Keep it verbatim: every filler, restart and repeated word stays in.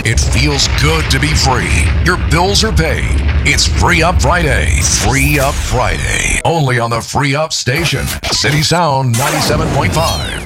It feels good to be free. Your bills are paid. It's Free Up Friday. Free Up Friday. Only on the Free Up station. City Sound ninety-seven point five.